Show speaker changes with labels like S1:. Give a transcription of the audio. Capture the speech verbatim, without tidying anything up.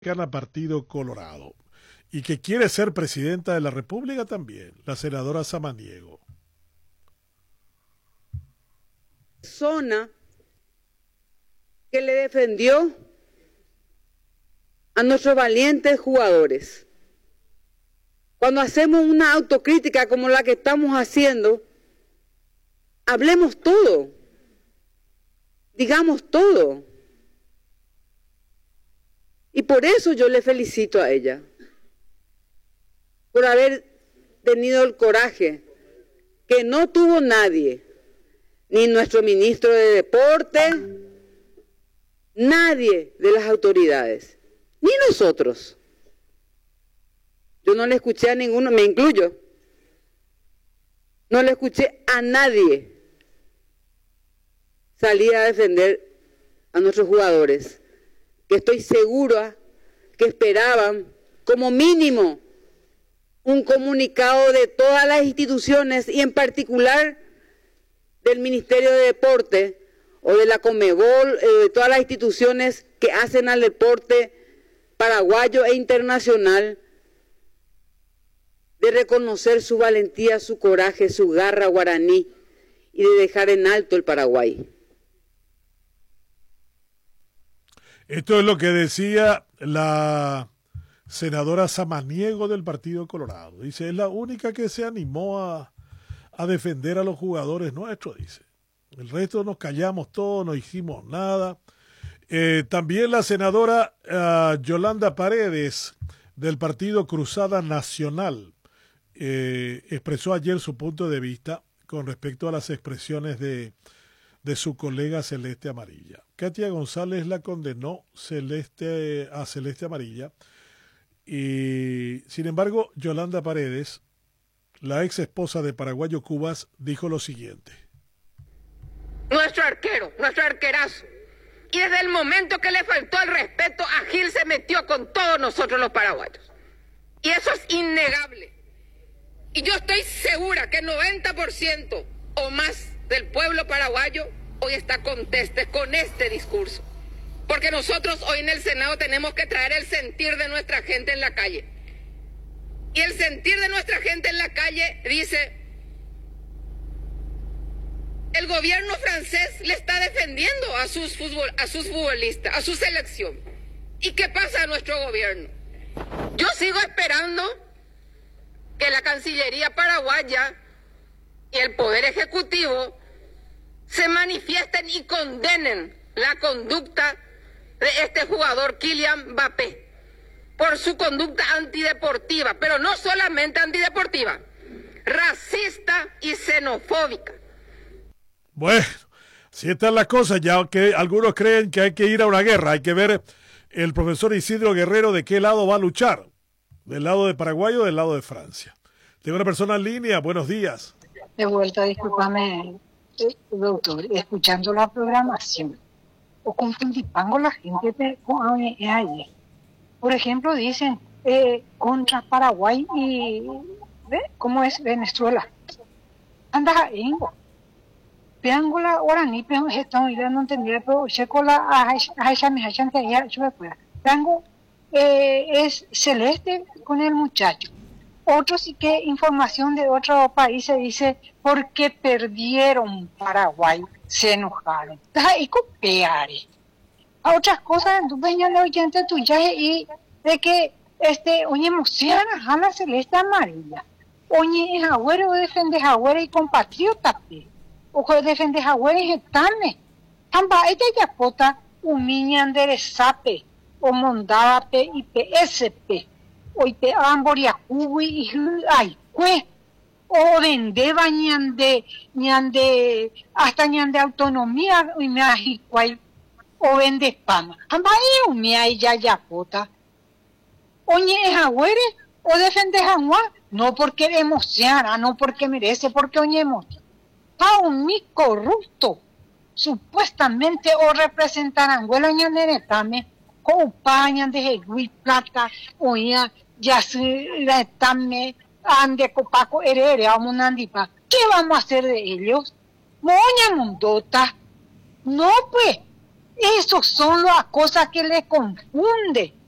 S1: Partido Colorado y que quiere ser presidenta de la República también, la senadora Samaniego.
S2: Persona que le defendió a nuestros valientes jugadores. Cuando hacemos una autocrítica como la que estamos haciendo, hablemos todo, digamos todo. Y por eso yo le felicito a ella, por haber tenido el coraje que no tuvo nadie, ni nuestro ministro de Deporte, nadie de las autoridades, ni nosotros. Yo no le escuché a ninguno, me incluyo, no le escuché a nadie salir a defender a nuestros jugadores, que estoy segura que esperaban como mínimo un comunicado de todas las instituciones y en particular del Ministerio de Deporte o de la Conmebol, eh, de todas las instituciones que hacen al deporte paraguayo e internacional, de reconocer su valentía, su coraje, su garra guaraní y de dejar en alto el Paraguay.
S1: Esto es lo que decía la senadora Samaniego del Partido Colorado. Dice, es la única que se animó a, a defender a los jugadores nuestros, dice. El resto nos callamos todos, no hicimos nada. Eh, también la senadora uh, Yolanda Paredes del Partido Cruzada Nacional eh, expresó ayer su punto de vista con respecto a las expresiones de, de su colega Celeste Amarilla. Katia González la condenó Celeste, a Celeste Amarilla y, sin embargo, Yolanda Paredes, la ex esposa de Paraguayo Cubas, dijo lo siguiente.
S3: Nuestro arquero, nuestro arquerazo. Y desde el momento que le faltó el respeto a Gil se metió con todos nosotros los paraguayos. Y eso es innegable. Y yo estoy segura que noventa por ciento o más del pueblo paraguayo hoy está conteste con este discurso. Porque nosotros hoy en el Senado tenemos que traer el sentir de nuestra gente en la calle. Y el sentir de nuestra gente en la calle dice, el gobierno francés le está defendiendo a sus, futbol, a sus futbolistas, a su selección. ¿Y qué pasa a nuestro gobierno? Yo sigo esperando que la Cancillería paraguaya y el Poder Ejecutivo se manifiesten y condenen la conducta de este jugador Kylian Mbappé por su conducta antideportiva, pero no solamente antideportiva, racista y xenofóbica.
S1: Bueno, si están las cosas, ya que algunos creen que hay que ir a una guerra, hay que ver el profesor Isidro Guerrero de qué lado va a luchar, del lado de Paraguay o del lado de Francia. Tengo una persona en línea, buenos días.
S4: De vuelta, discúlpame, doctor, escuchando la programación, o confundiendo la gente de, con ayer. Por ejemplo, dicen eh, contra Paraguay y, ¿ve? ¿Cómo es Venezuela? Andas ahí, Peangola, ahora ni pean, están ya no entendía, pero checo la a esa me hachan que ya yo me pueda. Peango es celeste con el muchacho. Otro sí que información de otro país se dice porque perdieron Paraguay, se enojaron. Y copiar. A otras cosas, tú venías de oyente tuya y de que este, oye, emociona a la celeste amarilla. Oye, es agüero, defiende agüero y compatriota, ojo, defiende agüero y getane. Amba, ella ya pota, humillan de sape, o mondaba pe y psp. Hoy te amboria cubi y ay, cue. O vende bañande, ñande, hasta ñande autonomía, y me ajicuay. O vende spama. Amba, y umia y ya ya pota. Oye, es agüere, o defiende agua. No porque emociona, no porque merece, porque oye emociona. A un mi corrupto, supuestamente o representarán, huelo ñaneretame, compañan de Luis Plata, oía, ya se la tame, ande copaco, herere, vamos nandipa. ¿Qué vamos a hacer de ellos? Moña mundota. No, pues, esos son las cosas que les confunde.